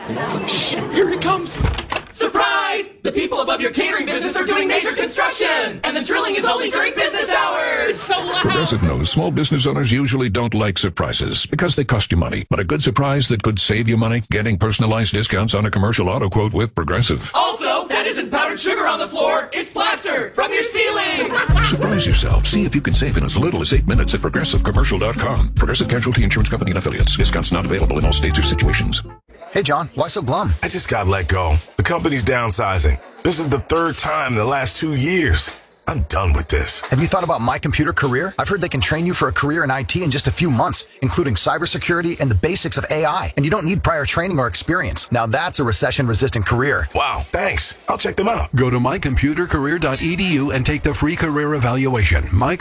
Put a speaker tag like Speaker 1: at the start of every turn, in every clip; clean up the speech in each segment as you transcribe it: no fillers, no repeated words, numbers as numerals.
Speaker 1: Shh, here it comes.
Speaker 2: Surprise! The people above your catering business are doing major construction, and the drilling is only during business hours.
Speaker 1: It's so loud.
Speaker 3: Progressive knows small business owners usually don't like surprises because they cost you money. But a good surprise that could save you money, getting personalized discounts on a commercial auto quote with Progressive.
Speaker 2: Also, that isn't powdered sugar on the floor. It's plaster from your ceiling.
Speaker 3: Surprise yourself. See if you can save in as little as 8 minutes at ProgressiveCommercial.com. Progressive Casualty Insurance Company and Affiliates. Discounts not available in all states or situations.
Speaker 4: Hey, John, why so glum?
Speaker 5: I just got let go. The company's downsizing. This is the third time in the last 2 years. I'm done with this.
Speaker 4: Have you thought about My Computer Career? I've heard they can train you for a career in IT in just a few months, including cybersecurity and the basics of AI. And you don't need prior training or experience. Now that's a recession-resistant career.
Speaker 5: Wow, thanks. I'll check them out.
Speaker 6: Go to mycomputercareer.edu and take the free career evaluation.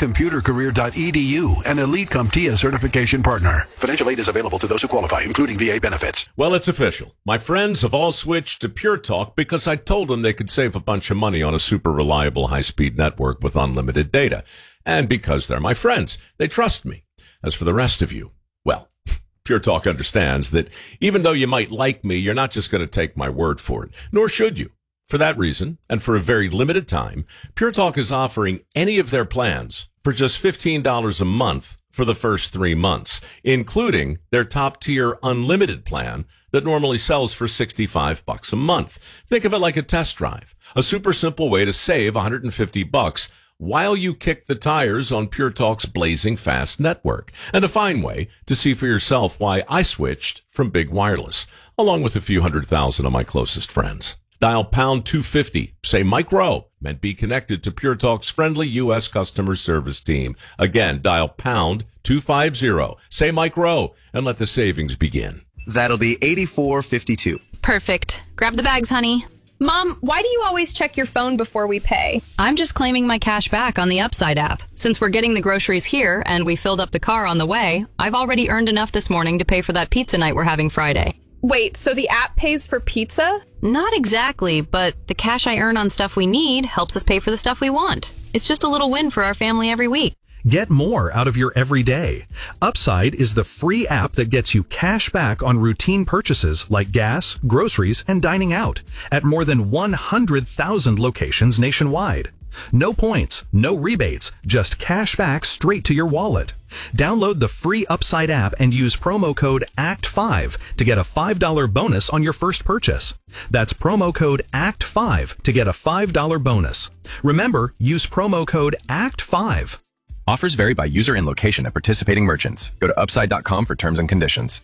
Speaker 6: mycomputercareer.edu, an Elite CompTIA certification partner. Financial aid is available to those who qualify, including VA benefits.
Speaker 7: Well, it's official. My friends have all switched to Pure Talk because I told them they could save a bunch of money on a super reliable high-speed network with unlimited data. And because they're my friends, they trust me. As for the rest of you, well, Pure Talk understands that even though you might like me, you're not just going to take my word for it, nor should you. For that reason, and for a very limited time, Pure Talk is offering any of their plans for just $15 a month for the first 3 months, including their top-tier unlimited plan that normally sells for $65 a month. Think of it like a test drive, a super simple way to save $150 while you kick the tires on Pure Talk's blazing fast network, and a fine way to see for yourself why I switched from big wireless, along with a few 100,000 of my closest friends. Dial pound 250, say Mike Rowe, and be connected to Pure Talk's friendly U.S. customer service team. Again, dial pound 250, say Mike Rowe, and let the savings begin.
Speaker 8: That'll be $84.52.
Speaker 9: Perfect. Grab the bags, honey.
Speaker 10: Mom, why do you always check your phone before we pay?
Speaker 9: I'm just claiming my cash back on the Upside app. Since we're getting the groceries here and we filled up the car on the way, I've already earned enough this morning to pay for that pizza night we're having Friday.
Speaker 10: Wait, so the app pays for pizza?
Speaker 9: Not exactly, but the cash I earn on stuff we need helps us pay for the stuff we want. It's just a little win for our family every week.
Speaker 11: Get more out of your everyday. Upside is the free app that gets you cash back on routine purchases like gas, groceries, and dining out at more than 100,000 locations nationwide. No points, no rebates, just cash back straight to your wallet. Download the free Upside app and use promo code ACT5 to get a $5 bonus on your first purchase. That's promo code ACT5 to get a $5 bonus. Remember, use promo code ACT5.
Speaker 12: Offers vary by user and location at participating merchants. Go to upside.com for terms and conditions.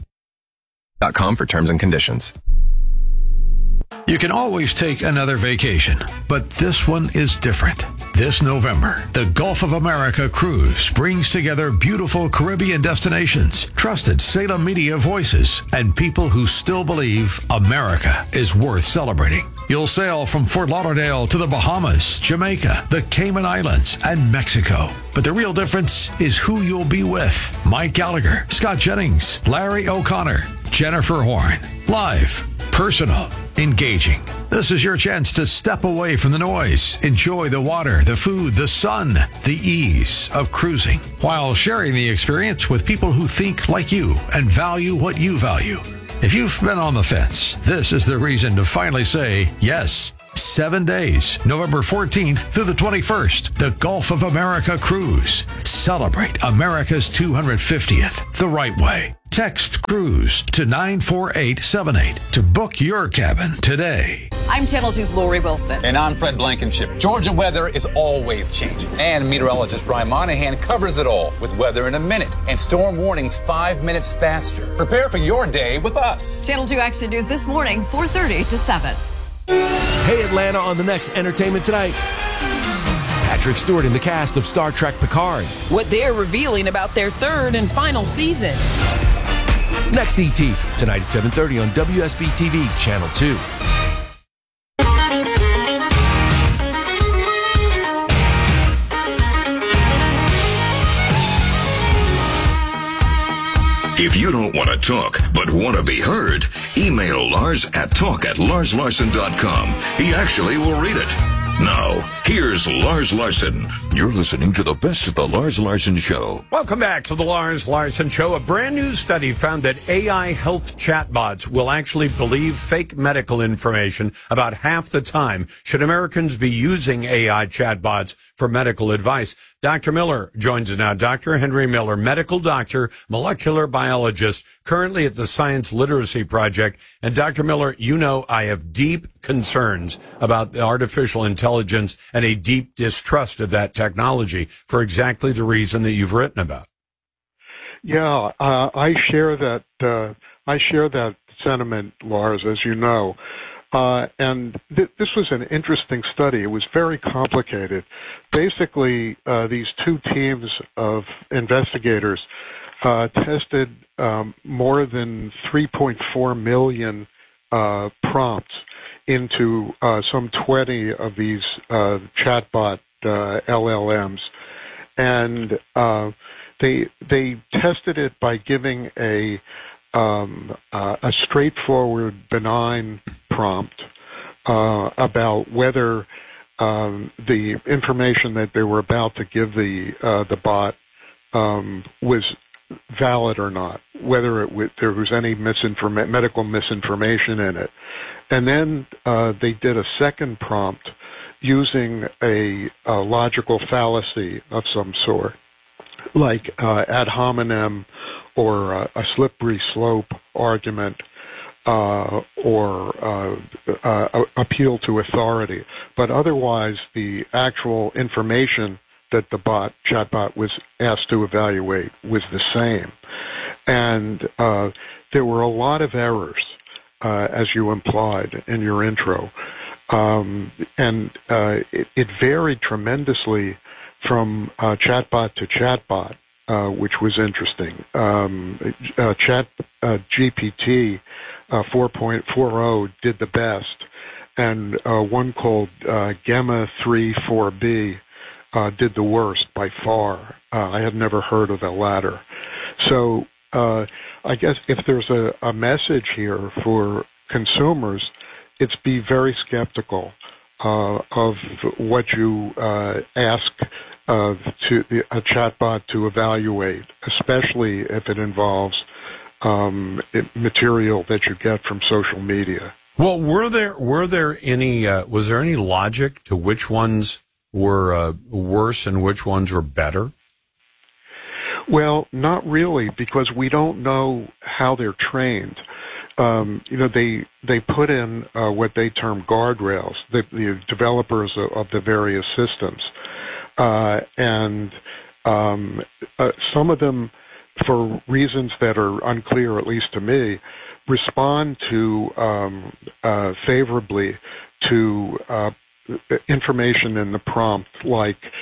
Speaker 12: .com for terms and conditions.
Speaker 13: You can always take another vacation, but this one is different. This November, the Gulf of America Cruise brings together beautiful Caribbean destinations, trusted Salem media voices, and people who still believe America is worth celebrating. You'll sail from Fort Lauderdale to the Bahamas, Jamaica, the Cayman Islands, and Mexico. But the real difference is who you'll be with. Mike Gallagher, Scott Jennings, Larry O'Connor, Jennifer Horn. Live, personal, engaging. This is your chance to step away from the noise, enjoy the water, the food, the sun, the ease of cruising, while sharing the experience with people who think like you and value what you value. If you've been on the fence, this is the reason to finally say yes. 7 days, November 14th through the 21st, the Gulf of America Cruise. Celebrate America's 250th the right way. Text CRUISE to 94878 to book your cabin today.
Speaker 14: I'm Channel 2's Lori Wilson.
Speaker 15: And I'm Fred Blankenship. Georgia weather is always changing. And meteorologist Brian Monahan covers it all with weather in a minute and storm warnings 5 minutes faster. Prepare for your day with us.
Speaker 14: Channel 2 Action News this morning, 4:30 to 7.
Speaker 16: Hey, Atlanta, on the next Entertainment Tonight. Patrick Stewart and the cast of Star Trek Picard.
Speaker 17: What they're revealing about their third and final season.
Speaker 16: Next ET, tonight at 7:30 on WSB-TV, Channel 2.
Speaker 18: If you don't want to talk, but want to be heard, email Lars at talk@larslarson.com. He actually will read it. Now, Here's Lars Larson. You're listening to the best of the Lars Larson Show.
Speaker 19: Welcome back to the Lars Larson Show. A brand new study found that AI health chatbots will actually believe fake medical information about half the time. Should Americans be using AI chatbots for medical advice? Dr. Miller joins us now. Dr. Henry Miller, medical doctor, molecular biologist, currently at the Science Literacy Project. And Dr. Miller, you know I have deep concerns about the artificial intelligence and a deep distrust of that technology for exactly the reason that you've written about.
Speaker 20: Yeah, I share that sentiment, Lars, as you know. And this was an interesting study. It was very complicated. Basically, these two teams of investigators tested more than 3.4 million prompts into some 20 of these chatbot LLMs, and they tested it by giving a straightforward, benign prompt about whether the information that they were about to give the bot was valid or not, whether there was any medical misinformation in it. And then they did a second prompt using a logical fallacy of some sort, like ad hominem or a slippery slope argument, or appeal to authority. But otherwise, the actual information that the chatbot was asked to evaluate was the same. And there were a lot of errors, as you implied in your intro. And it varied tremendously from chatbot to chatbot, which was interesting. GPT 4.40 did the best, and one called Gemma 3.4b did the worst by far. I had never heard of the latter. So I guess if there's a message here for consumers, it's be very skeptical of what you ask to a chatbot to evaluate, especially if it involves material that you get from social media.
Speaker 19: Well, was there any logic to which ones were worse and which ones were better?
Speaker 20: Well, not really, because we don't know how they're trained. They put in what they term guardrails, the developers of the various systems, and some of them, for reasons that are unclear, at least to me, respond to favorably to information in the prompt, like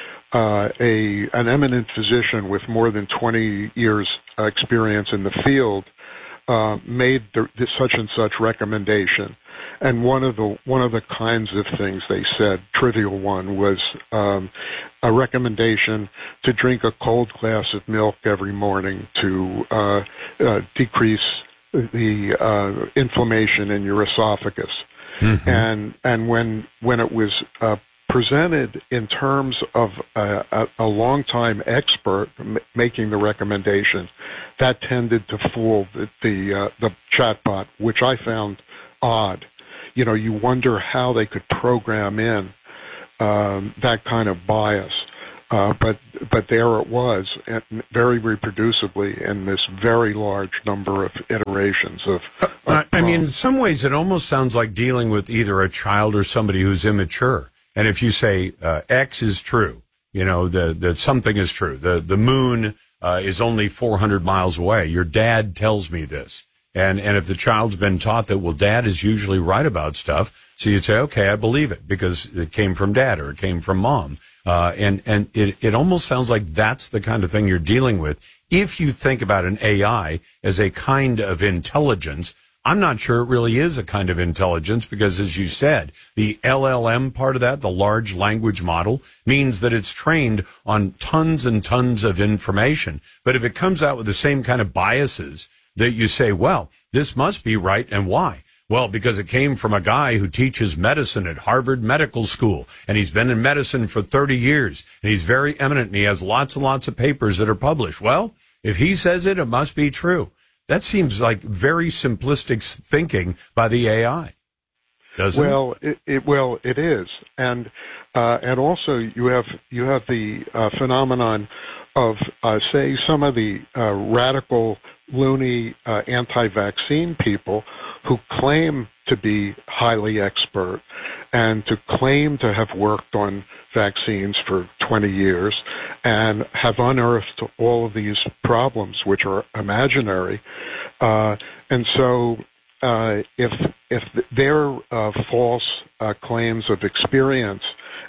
Speaker 20: an eminent physician with more than 20 years experience in the field made such and such recommendation. And one of the kinds of things they said, trivial one, was a recommendation to drink a cold glass of milk every morning to decrease the inflammation in your esophagus. Mm-hmm. And when it was presented in terms of a longtime expert making the recommendation, that tended to fool the chatbot, which I found odd. You wonder how they could program in that kind of bias. But there it was, very reproducibly in this very large number of iterations of
Speaker 19: I mean, in some ways, it almost sounds like dealing with either a child or somebody who's immature. And if you say X is true, that something is true. The moon is only 400 miles away. Your dad tells me this. And if the child's been taught that, well, dad is usually right about stuff, so you'd say, okay, I believe it because it came from dad or it came from mom. And it almost sounds like that's the kind of thing you're dealing with. If you think about an AI as a kind of intelligence, I'm not sure it really is a kind of intelligence because, as you said, the LLM part of that, the large language model, means that it's trained on tons and tons of information. But if it comes out with the same kind of biases that you say, well, this must be right and why? Well, because it came from a guy who teaches medicine at Harvard Medical School, and he's been in medicine for 30 years, and he's very eminent, and he has lots and lots of papers that are published. Well, if he says it, it must be true. That seems like very simplistic thinking by the AI, doesn't it?
Speaker 20: Well, it is, and also you have the phenomenon of say some of the radical, loony anti-vaccine people who claim to be highly expert and to claim to have worked on vaccines for 20 years and have unearthed all of these problems, which are imaginary. And so if their false claims of experience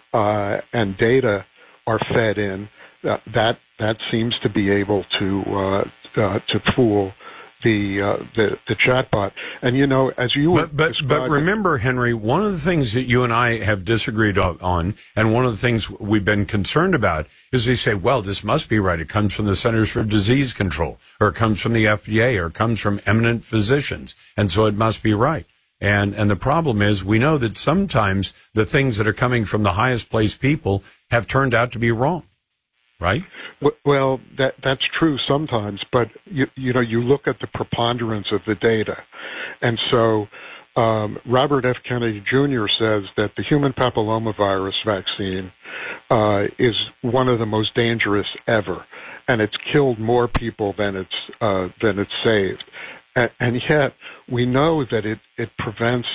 Speaker 20: and data are fed in, that seems to be able to fool the chatbot. And as you were
Speaker 19: but remember, Henry, one of the things that you and I have disagreed on, and one of the things we've been concerned about, is we say, well, this must be right. It comes from the Centers for Disease Control, or it comes from the FDA, or it comes from eminent physicians, and so it must be right. And the problem is, we know that sometimes the things that are coming from the highest placed people have turned out to be wrong. Right?
Speaker 20: Well, that's true sometimes, but you look at the preponderance of the data, and so Robert F. Kennedy Jr. says that the human papillomavirus vaccine is one of the most dangerous ever, and it's killed more people than it's saved, and yet we know that it prevents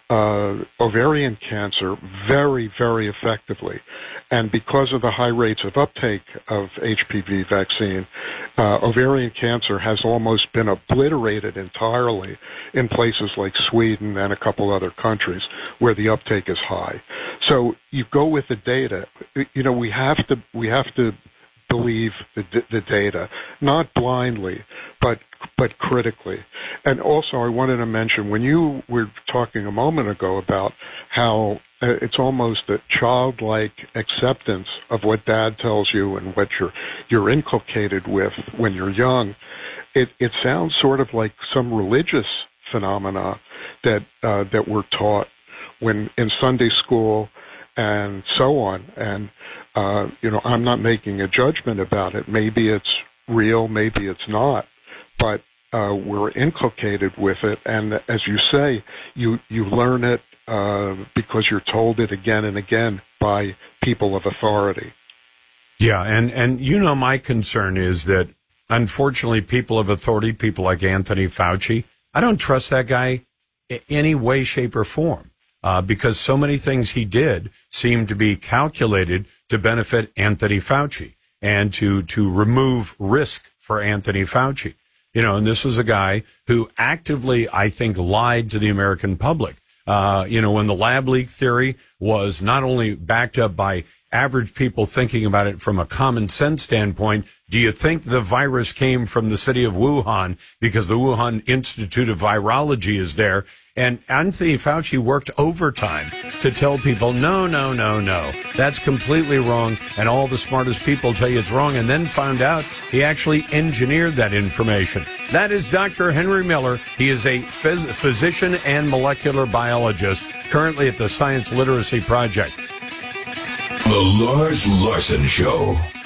Speaker 20: ovarian cancer very, very effectively. And because of the high rates of uptake of HPV vaccine, ovarian cancer has almost been obliterated entirely in places like Sweden and a couple other countries where the uptake is high. So you go with the data. We have to believe the data, not blindly, but critically. And also, I wanted to mention, when you were talking a moment ago about how it's almost a childlike acceptance of what Dad tells you and what you're inculcated with when you're young, it sounds sort of like some religious phenomena that we're taught when in Sunday school and so on. And I'm not making a judgment about it. Maybe it's real, maybe it's not, but we're inculcated with it, and as you say, you learn it because you're told it again and again by people of authority.
Speaker 19: Yeah, and my concern is that, unfortunately, people of authority, people like Anthony Fauci, I don't trust that guy in any way, shape, or form, because so many things he did seem to be calculated to benefit Anthony Fauci and to remove risk for Anthony Fauci. And this was a guy who actively, I think, lied to the American public. When the lab leak theory was not only backed up by average people thinking about it from a common sense standpoint, do you think the virus came from the city of Wuhan because the Wuhan Institute of Virology is there? And Anthony Fauci worked overtime to tell people, no, that's completely wrong. And all the smartest people tell you it's wrong, and then found out he actually engineered that information. That is Dr. Henry Miller. He is a physician and molecular biologist, currently at the Science Literacy Project.
Speaker 18: The Lars Larson Show.